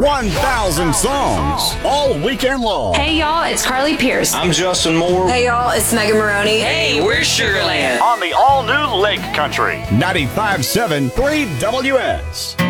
1,000 songs all weekend long. Hey y'all, it's Carly Pierce. I'm Justin Moore. Hey y'all, it's Megan Maroney. Hey, we're Sugarland. On the all-new Lake Country. 95.7 3WS.